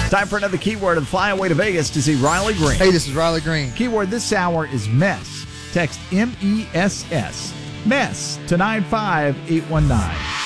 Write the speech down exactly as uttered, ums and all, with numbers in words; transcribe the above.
Time for another keyword and fly away to Vegas to see Riley Green. Hey, this is Riley Green. Keyword this hour is mess. Text M E S S. Mess to nine five eight one nine.